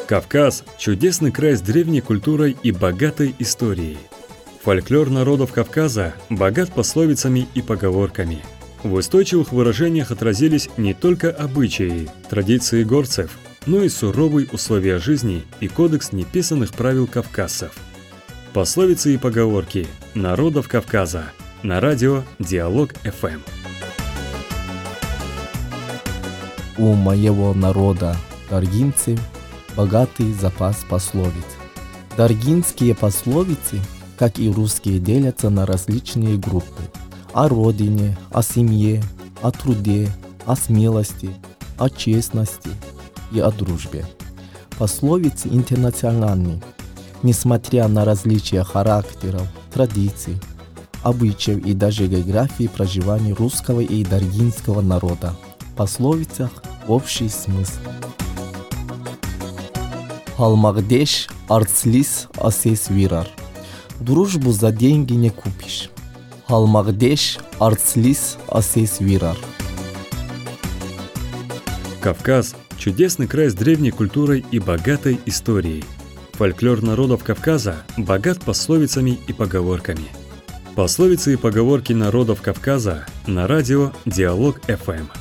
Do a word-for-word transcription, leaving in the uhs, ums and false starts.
Кавказ – чудесный край с древней культурой и богатой историей. Фольклор народов Кавказа богат пословицами и поговорками. В устойчивых выражениях отразились не только обычаи, традиции горцев, но и суровые условия жизни и кодекс неписанных правил кавказцев. Пословицы и поговорки народов Кавказа на радио Диалог эф эм. У моего народа, даргинцев, богатый запас пословиц. Даргинские пословицы, как и русские, делятся на различные группы: о родине, о семье, о труде, о смелости, о честности и о дружбе. Пословицы интернациональны, несмотря на различия характеров, традиций, обычаев и даже географии проживания русского и даргинского народа. В пословицах общий смысл. Халмагдеш арцлис асес вирар. Дружбу за деньги не купишь. Халмагдеш арцлис асес вирар. Кавказ – чудесный край с древней культурой и богатой историей. Фольклор народов Кавказа богат пословицами и поговорками. Пословицы и поговорки народов Кавказа на радио Диалог эф эм.